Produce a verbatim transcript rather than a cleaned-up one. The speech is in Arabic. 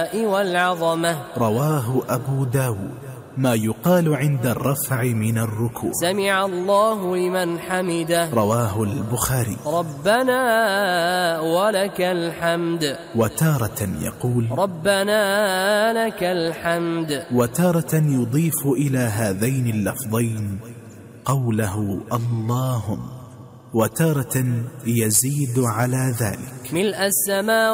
والعظمة. رواه أبو داود. ما يقال عند الرفع من الركوع. سمع الله لمن حمده. رواه البخاري. ربنا ولك الحمد. وتارة يقول ربنا لك الحمد. وتارة يضيف إلى هذين اللفظين قوله اللهم، وتارة يزيد على ذلك. ملء السماوات